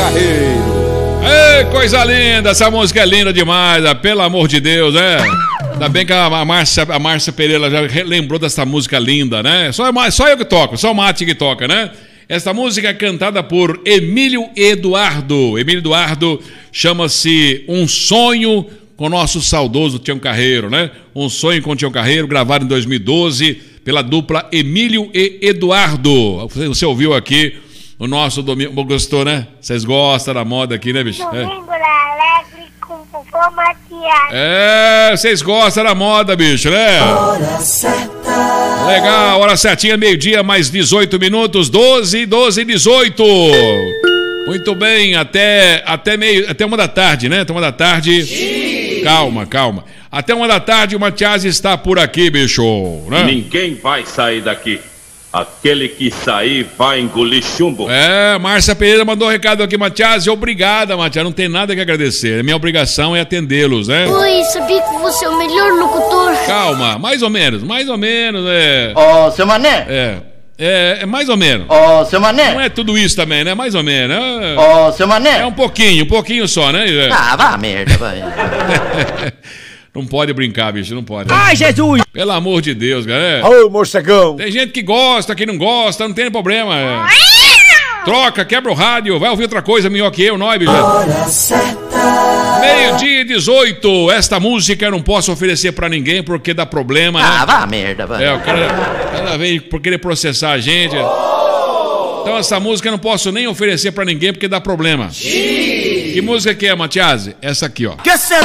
Carreiro. Ei, coisa linda, essa música é linda demais, pelo amor de Deus, né? Ainda bem que a Márcia Pereira já lembrou dessa música linda, né? Só eu que toco, só o Mate que toca, né? Esta música é cantada por Emílio Eduardo. Emílio Eduardo chama-se Um Sonho com o nosso saudoso Tião Carreiro, né? Um Sonho com o Tião Carreiro, gravado em 2012 pela dupla Emílio e Eduardo. Você ouviu aqui o nosso domingo. Gostou, né? Vocês gostam da moda aqui, né, bicho? Domingo Alegre com Vovô Matias. Vocês gostam da moda, bicho, né? Hora certa. Legal, hora certinha, meio-dia, mais 18 minutos, 12, 18. Muito bem, até 1 da tarde, né? Até 1 da tarde. Sim. Calma. Até 1 da tarde o Matias está por aqui, bicho, né? Ninguém vai sair daqui. Aquele que sair vai engolir chumbo. Márcia Pereira mandou um recado aqui, Matias. Obrigada, Matias. Não tem nada que agradecer. Minha obrigação é atendê-los, né? Oi, sabia que você é o melhor locutor? Calma, mais ou menos, Ô, seu Mané. É mais ou menos. Ô, seu Mané. Não é tudo isso também, né? Mais ou menos. Ô, seu Mané. É um pouquinho só, né? Ah, vá a merda, vai. Não pode brincar, bicho, não pode. Ai, Jesus! Pelo amor de Deus, galera. Ô, morcegão! Tem gente que gosta, que não gosta, não tem problema. Troca, quebra o rádio, vai ouvir outra coisa melhor que eu, nós, bicho. Hora certa. Meio-dia e 18. Esta música eu não posso oferecer pra ninguém porque dá problema, né? Ah, vá a merda, vai. O cara vem por querer processar a gente. Então essa música eu não posso nem oferecer pra ninguém porque dá problema. Que música que é, Matias? Essa aqui, ó. Que será?